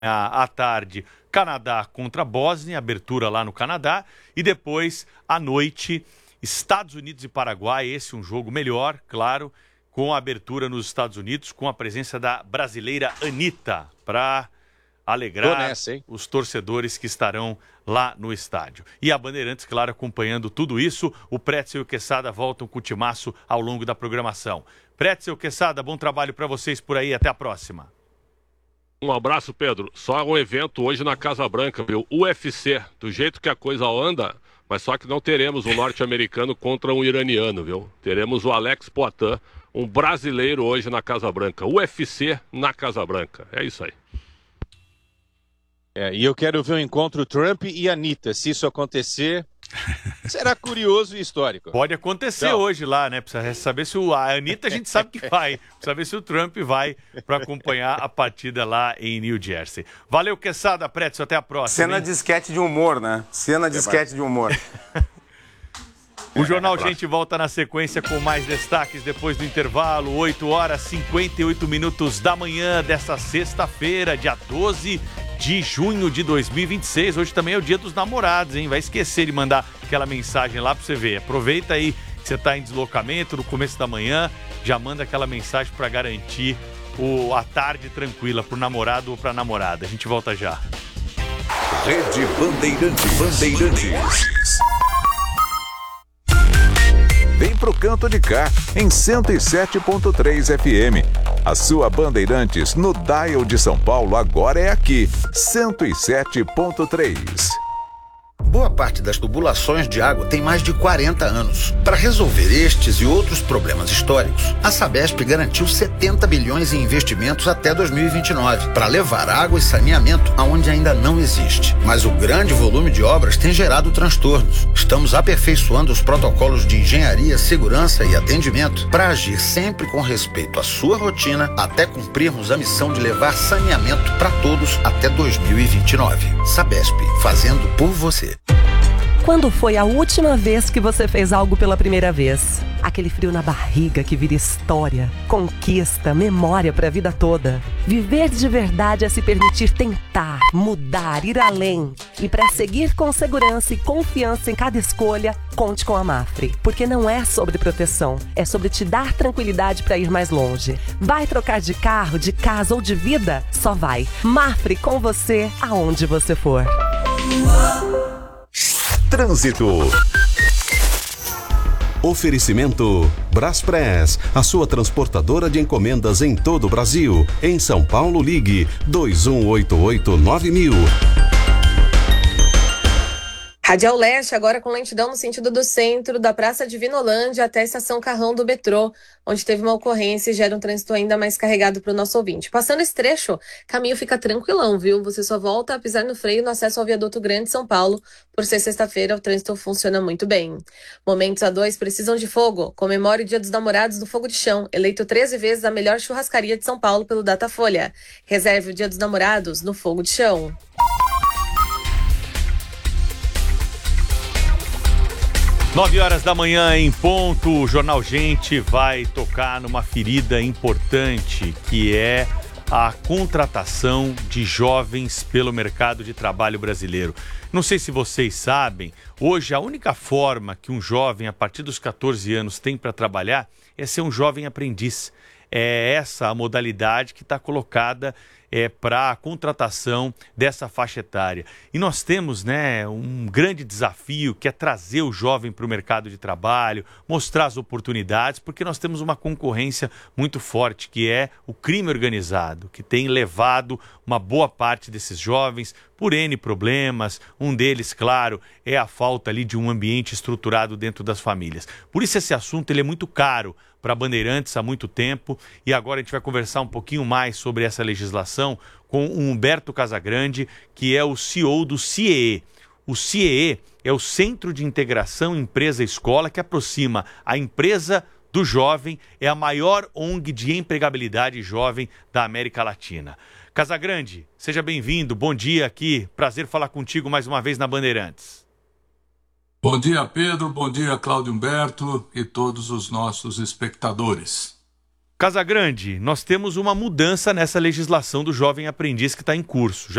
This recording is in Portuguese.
à tarde, Canadá contra a Bósnia, abertura lá no Canadá, e depois, à noite, Estados Unidos e Paraguai, esse é um jogo melhor, claro, com a abertura nos Estados Unidos, com a presença da brasileira Anitta, para alegrar os torcedores que estarão lá no estádio. E a Bandeirantes, claro, acompanhando tudo isso. O Pretzel e o Quesada voltam com o timaço ao longo da programação. Pretzel, Quesada, bom trabalho para vocês por aí. Até a próxima. Um abraço, Pedro. Só um evento hoje na Casa Branca, viu? UFC. Do jeito que a coisa anda, mas só que não teremos um norte-americano contra um iraniano, viu? Teremos o Alex Poatan, um brasileiro hoje na Casa Branca. UFC na Casa Branca. É isso aí. E eu quero ver o encontro Trump e Anitta. Se isso acontecer, será curioso e histórico. Pode acontecer hoje lá, né? Precisa saber se a Anitta a gente sabe que vai. Precisa ver se o Trump vai para acompanhar a partida lá em New Jersey. Valeu, Quesada, Pretzel, até a próxima. Cena de esquete de humor, né? Cena de esquete de humor. O Jornal Gente volta na sequência com mais destaques depois do intervalo, 8h58 da manhã desta sexta-feira, dia 12 de junho de 2026. Hoje também é o dia dos namorados, hein? Vai esquecer de mandar aquela mensagem lá pra você ver. Aproveita aí que você tá em deslocamento no começo da manhã, já manda aquela mensagem para garantir a tarde tranquila pro namorado ou pra namorada. A gente volta já. Rede Bandeirantes. Vem pro canto de cá, em 107.3 FM. A sua Bandeirantes no dial de São Paulo agora é aqui, 107.3. Boa parte das tubulações de água tem mais de 40 anos. Para resolver estes e outros problemas históricos, a Sabesp garantiu 70 bilhões em investimentos até 2029, para levar água e saneamento aonde ainda não existe. Mas o grande volume de obras tem gerado transtornos. Estamos aperfeiçoando os protocolos de engenharia, segurança e atendimento para agir sempre com respeito à sua rotina até cumprirmos a missão de levar saneamento para todos até 2029. Sabesp, fazendo por você. Quando foi a última vez que você fez algo pela primeira vez? Aquele frio na barriga que vira história, conquista, memória para a vida toda. Viver de verdade é se permitir tentar, mudar, ir além. E para seguir com segurança e confiança em cada escolha, conte com a Mafre. Porque não é sobre proteção, é sobre te dar tranquilidade para ir mais longe. Vai trocar de carro, de casa ou de vida? Só vai. Mafre com você, aonde você for. Trânsito. Oferecimento Braspress, a sua transportadora de encomendas em todo o Brasil. Em São Paulo, ligue 2188-9000. Radial Leste, agora com lentidão no sentido do centro, da Praça de Vinolândia até a Estação Carrão do metrô, onde teve uma ocorrência e gera um trânsito ainda mais carregado para o nosso ouvinte. Passando esse trecho, caminho fica tranquilão, viu? Você só volta a pisar no freio no acesso ao Viaduto Grande São Paulo. Por ser sexta-feira, o trânsito funciona muito bem. Momentos A2 precisam de fogo. Comemore o Dia dos Namorados no Fogo de Chão, eleito 13 vezes a melhor churrascaria de São Paulo pelo Datafolha. Reserve o Dia dos Namorados no Fogo de Chão. 9h da manhã em ponto, o Jornal Gente vai tocar numa ferida importante, que é a contratação de jovens pelo mercado de trabalho brasileiro. Não sei se vocês sabem, hoje a única forma que um jovem a partir dos 14 anos tem para trabalhar é ser um jovem aprendiz. É essa a modalidade que está colocada para a contratação dessa faixa etária. E nós temos, um grande desafio, que é trazer o jovem para o mercado de trabalho, mostrar as oportunidades, porque nós temos uma concorrência muito forte, que é o crime organizado, que tem levado uma boa parte desses jovens por N problemas. Um deles, claro, é a falta ali de um ambiente estruturado dentro das famílias. Por isso esse assunto ele é muito caro para Bandeirantes há muito tempo, e agora a gente vai conversar um pouquinho mais sobre essa legislação com o Humberto Casagrande, que é o CEO do CIEE. O CIEE é o Centro de Integração Empresa-Escola, que aproxima a empresa do jovem, é a maior ONG de empregabilidade jovem da América Latina. Casagrande, seja bem-vindo, bom dia aqui, prazer falar contigo mais uma vez na Bandeirantes. Bom dia, Pedro, bom dia, Cláudio Humberto e todos os nossos espectadores. Casagrande, nós temos uma mudança nessa legislação do jovem aprendiz que está em curso.